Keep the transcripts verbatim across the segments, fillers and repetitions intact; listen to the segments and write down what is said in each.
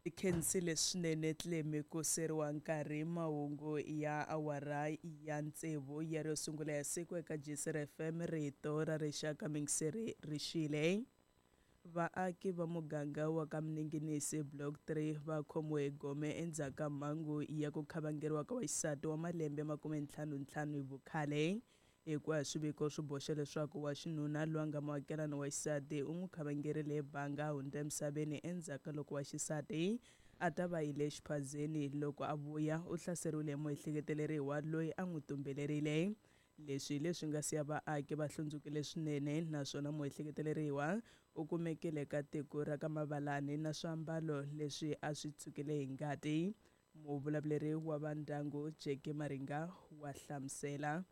Khensile swinene Tleme ku seriwa nkarhi mahungu ya awara ya ntsevu ya ro sungula ya siku eka J S R F M rito ra rixaka Mingiseri rixile. Vaaki va muganga wa ka Mninginisi Block three va khomiwe gome endzhaku ka mhangu ya ku khavangeriwa ka waxisati wa malembe makume ntlhanu ntlhanu hi vukhale. Hikuva swiviko swi boxa leswaku wa xinuna loyi a nga muakelani wa xisati u n'wi khavangerile banga hundza emisaveni endzhaku ka loko wa xisati a ta va yile xiphazeni. Loko a vuya u hlaseriwile muehleketeleriwa loyi a n'wi tumbelerile. Leswi leswi nga siya vaaki va hlundzukile swinene naswona muehleketeleriwa u kumekile ka tiko ra ka Mavalani na swiambalo leswi a swi tsukile hi ngati. Muvulavuleri wa va ndyangu Jackie Maringa wa hlamusela.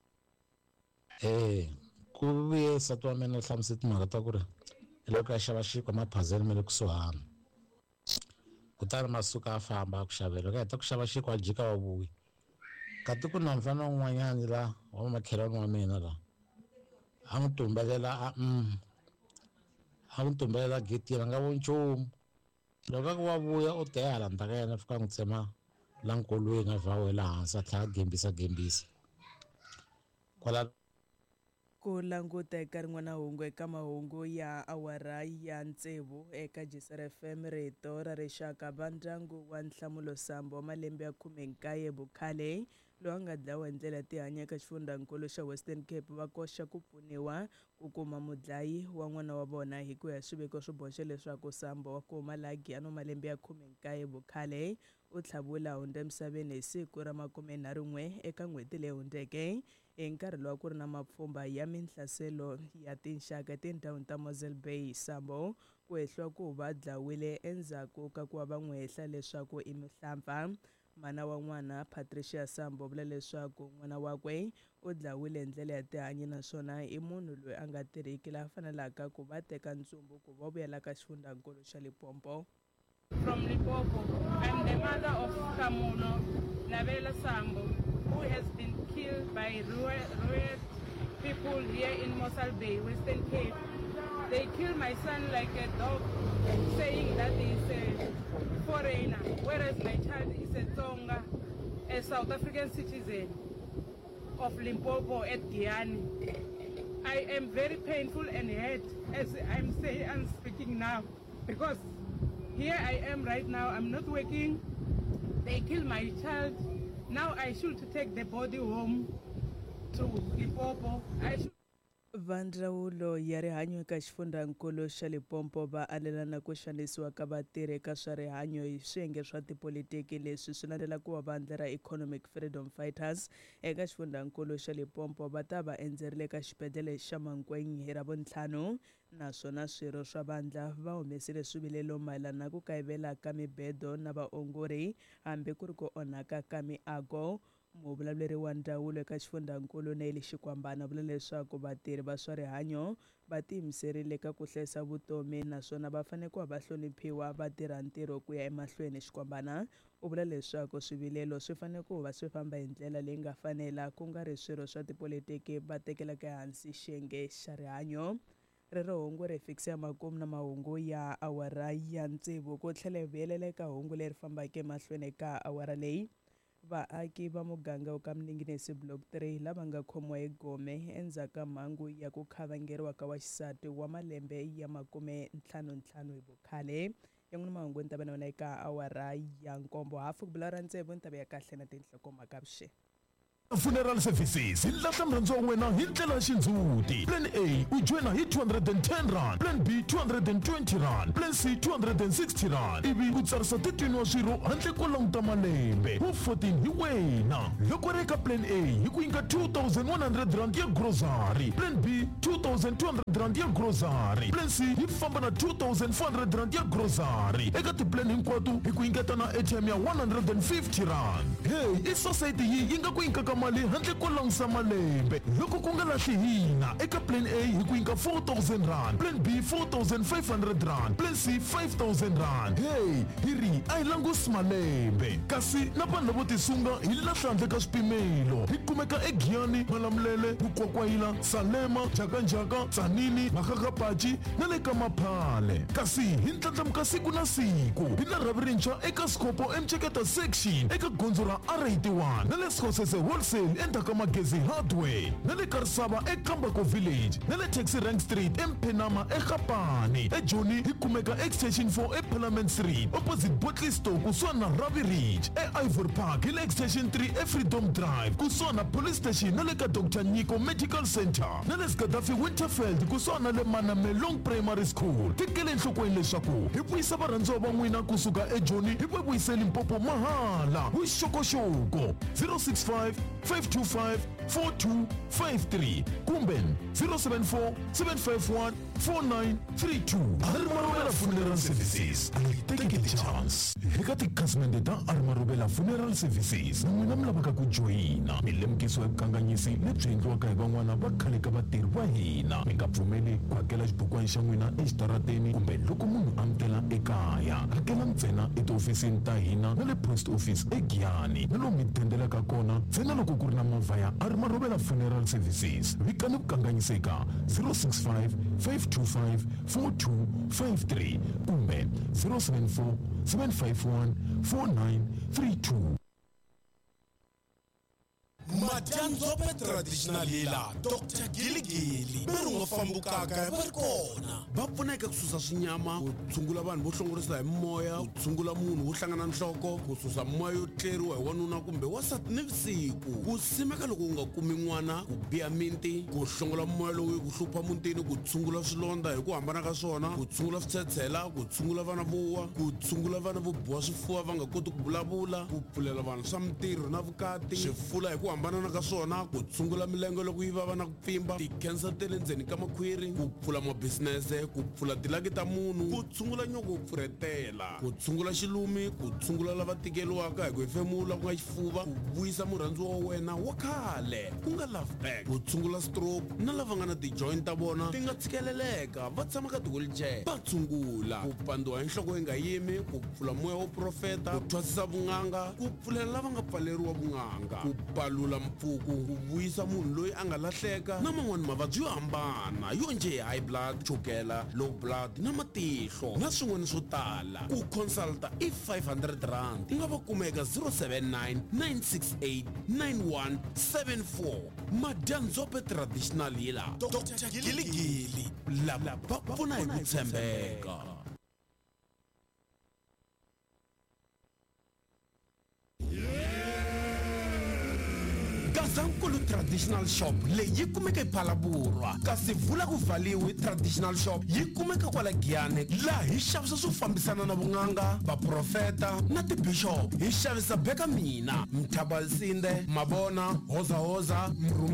Eh ku vuye nsati wa mina hlamusela timhaka ta ku ri loko a xava xinkwa maphazeni ma le kusuhani kutani masuka a famba a ku xavela ka heta ku xava xinkwa a jika wa vuyi kati ku na mfana un'wanyani la wa makhelwani wa mina la a n'wi tumbelela a mm a n'wi tumbelela getini a nga voni nchumu. Loko a ku wa vuya u te hala ndzhaku ka yena fika a n'wi tsema la nkolweni a vha wela hansi a tlhela a gembisa gembisa kwala. Ku languta eka rin'wana hungu eka mahungu ya awara ya ntsevu eka J S R F M rito ra rixaka va ndyangu wa Nhlamulo Sambo wa malembe ya khume nkaye vukhale loyi a nga dlawa hi ndlela tihanya eka xifundzankulu xa Western Cape va koxa ku pfuniwa ku kuma mudlayi wa n'wana wa vona hi ku ya swiviko swi boxe leswaku Sambo wa ku huma laha Giyani malembe ya khume nkaye vukhale u tlhavula hundza emisaveni hi siku ra makumenharhu n'we eka n'hweti leyi hundzeke hi nkarhi lowu ku ri na mapfhumba ya mihlaselo ya tinxaka tindhawini ta Mosel Bay. Sambo ku hehliwa ku va dlawile endzhaku ka ku va va n'wi hehla leswaku i mihlampfa. Mana wa n'wana Patricia Sambo vula leswaku n'wana wakwe u dlawile hi ndlela ya tihanyi naswona i munhu loyi a nga tirhiki laha fanelaka ku va teka ntsumbu ku va vuyela ka xifundzankulu xa Limpopo. From Limpopo, I'm the mother of Nhlamulo Nabela Sambo, who has been killed by Ruwet people here in Mosel Bay, Western Cape. They killed my son like a dog, saying that he is a foreigner, whereas my child is a Tsonga, a South African citizen of Limpopo at Giyani. I am very painful and hurt as I'm saying, I'm speaking now, because here I am right now, I'm not working. They killed my child. Now I should take the body home to Limpopo. I should Vandzawulo ya rihanyo eka xifundzankulu xa Limpopo va alelana ku xanisiwa ka vatirhi eka swa rihanyo hi swiyenge swa tipolitiki leswi swi landela ku va vandla ra Economic Freedom Fighters eka xifundzankulu xa Limpopo va ta va endzerile ka xibedhlele xa Mankweng hi Ravuntlhanu naswona swirho swa vandla va humesile swivilelo mayelana ku kayivela ka mibedo na vaongori hambi ku ri ku onhaka ka miako. Muvulavuleri wa ndzawulo eka xifundzankulu Neli Xikwambana vula leswaku vatirhi va swa rihanyo va tiyimiserile ka ku hlayisa vutomi naswona va fanele ku va va hloniphiwa va tirha ntirho ku ya emahlweni. Xikwambana u vula leswaku swivilelo swi fanele ku va swi famba hi ndlela leyi nga fanela ku nga ri swirho swa tipolitiki va tekelaka ehansi xiyenge xa rihanyo. Rero hungu ri fikisa makumu na mahungu ya awara ya ntsevu ku tlhela hi vuyelela eka hungu leri fambaka emahlweni eka awara leyi. Vaaki va muganga wa ka Mninginisi Block three lava nga khomiwa hi gome endzhaku ka mhangu ya ku khavangeriwa ka waxisati wa malembe ya makume ntlhanu ntlhanu hi vukhale. Yan'wana mahungu ni ta va na wona eka awara ya nkombo hafu ku bula ra ntsevu ni ta va ya kahle na tinhlokomhaka vuxe. Funeral services ilata mrhandzo wa wena hi ndlela ya xindzhuti. Plan A u joina hi two hundred ten rand, Plan B two hundred twenty rand, Plan C two hundred sixty rand. Ivi u tsarisa thirteen wa swirho handle ko languta malembe. Wu fourteen hi wena. Loko ri eka Plan A hi ku nyika two thousand one hundred rand ya grocery, Plan B two thousand two hundred rand ya grocery, Plan C hi famba na two thousand four hundred rand ya grocery. Eka tiplan hinkwato hi ku nyiketa na airtime ya one hundred fifty rand. hey i society yi yi nga ku nyika ka mali handle ko langisa malembe loko ku nga lahli hina eka plan A hi ku nyika four thousand rand, plan B four thousand five hundred rand, plan C five thousand rand. Hey hiri a hi langusi malembe kasi na vanhu lavo tisunga hi lahla handle ka swipimelo hi kumeka eGiyani, Malamulele, Bukwakwayila, Salema, Jakanjaka, Tsanini, Makakapachi na le ka Maphale. Kasi hi ntlatlamuka siku na siku hi na rhavi rintshwa eka Skopo Mcheketa section eka gondzo ra R eighty-one na le Skhosese wholesale endzhaku ka Magezi hardware na le Karisava eKambako village na le Taxi Rank Street eMphenama eGapane. eJoni hi kumeka extension four eParliament Street opposite Botley Store kusuhana na Ravi Ridge. eIvory Park hi le extension three eFreedom Drive kusuhana na police station na le ka Doctor Nyiko Medical Center na le Gaddafi Winterfeld kusuhana na le Manamelong Primary School. Tikele enhlokweni leswaku hi vuyisa varhandziwa va n'wina kusuka eJoni hi vuyisa Limpopo mahala. Vuxokoxoko zero six five five two five four two five three kumbe zero seven four seven five one four nine three two. Armarubela Funeral Services, take the chance. Eka tikhasimende ta Armarubela Funeral Services n'wina mi lavaka ku joyina milemukisi wa vukanganyisi lebyi endliwaka hi van'wana va khale ka vatirhi va hina. Mi nga pfumeli ku hakela xibukwana xa n'wina exitarateni kumbe loko munhu amukela ekaya. Hakela ntsena etihofisini ta hina na le post office eGiyani na lomu mi tendelaka kona ntsena loko ku ri na movha ya Armarubela Funeral Services. Vikani vukanganyiseka zero six five five two five four two five three kumbe zero seven four seven five one four nine three two. Madyanzope traditional hila Doctor Giligili berunga fambukaka barikona va pfuneka ku susa swinyama ku tshungula vanhu vo hlongorisa hi moya ku tshungula munhu wo hlangana nhloko ku susa moya yo tleriwa hi wanuna kumbe wasati nivusiku ku simeka loko u nga kumi n'wana ku biya minti ku hlongola moya lowu ku hlupha mutini ku tshungula swilondza hi ku hambana ka swona ku tshungula switshetshela ku tshungula vana vowa ku tshungula vana vo biwa swifuva va nga koti ku vulavula ku pfulela vanhu swa mitirho na vukati swifula hi ku hambana na ka swona ku tshungula milenge loko yi vava na ku pfimba tikhensa te le ndzeni ka makhwiri ku pfula mabisinese ku pfula tilaki ta munhu ku tshungula nyoko ku pfuretela ku tshungula xilumi ku tshungula lava tikeliwaka hi ku hefemula ku nga xifuva ku vuyisa murhandziwa wa wena wa khale ku nga love back ku tshungula stroke na lava nga na ti-joint ta vona ti nga tshikeleleka va tshama ka ti-wheelchair va tshungula ku pandiwa hi nhloko yi nga yimi ku pfula moya wo profeta ku thwasisa vun'anga ku pfulela lava nga pfaleriwa vun'anga ku palula mpfuku ku vuyisa munhu loyi a nga lahleka na man'wani mavabyi yo hambana yo nje high blood, chukela, low blood na matihlo na swin'wana swo tala. Ku consulta i five hundred rand nga va kumeka zero seven nine nine six eight nine one seven four. Madyanzope traditional hila Doctor Giligili lava va pfuna hi ku tshembeka. Gazankulu Traditional Shop leyi kumeka ePhalaborwa kasi vula ku valiwe Traditional Shop yi kumeka kwala Giyani laha hi xavisa swo fambisana na vun'anga vaprofeta na tibishop hi xavisa beka mina Mthabalisinde Mabona Hoza Hoza